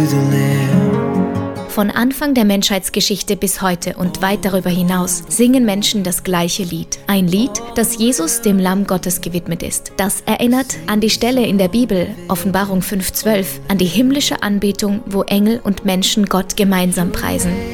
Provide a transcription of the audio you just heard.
Von Anfang der Menschheitsgeschichte bis heute und weit darüber hinaus singen Menschen das gleiche Lied. Ein Lied, das Jesus, dem Lamm Gottes, gewidmet ist. Das erinnert an die Stelle in der Bibel, Offenbarung 5,12, an die himmlische Anbetung, wo Engel und Menschen Gott gemeinsam preisen.